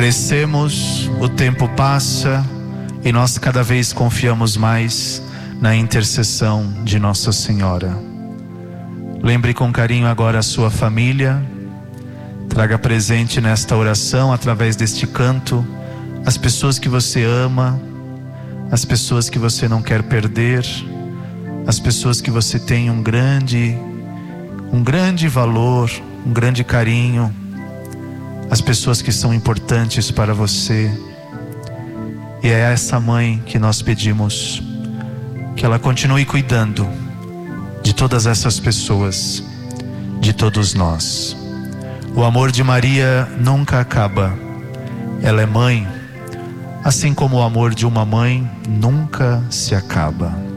Crescemos, o tempo passa e nós cada vez confiamos mais na intercessão de Nossa Senhora. Lembre com carinho agora a sua família. Traga presente nesta oração, através deste canto, as pessoas que você ama, as pessoas que você não quer perder, as pessoas que você tem um grande valor, um grande carinho, as pessoas que são importantes para você. E é a essa mãe que nós pedimos que ela continue cuidando de todas essas pessoas, de todos nós. O amor de Maria nunca acaba. Ela é mãe, assim como o amor de uma mãe nunca se acaba.